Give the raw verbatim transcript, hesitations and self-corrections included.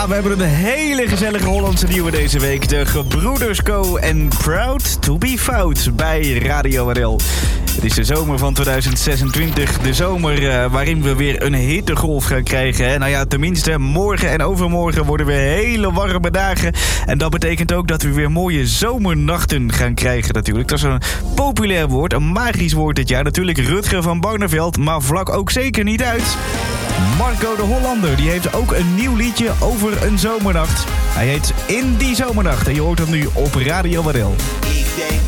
Ja, we hebben een hele gezellige Hollandse nieuwe deze week. De Gebroeders Co. en Proud to be Fout bij Radio R L. Het is de zomer van tweeduizend zesentwintig. De zomer uh, waarin we weer een hittegolf gaan krijgen. Hè? Nou ja, tenminste, morgen en overmorgen worden weer hele warme dagen. En dat betekent ook dat we weer mooie zomernachten gaan krijgen natuurlijk. Dat is een populair woord, een magisch woord dit jaar. Natuurlijk Rutger van Barneveld, maar vlak ook zeker niet uit. Marco de Hollander, die heeft ook een nieuw liedje over een zomernacht. Hij heet In die Zomernacht en je hoort hem nu op Radio R L.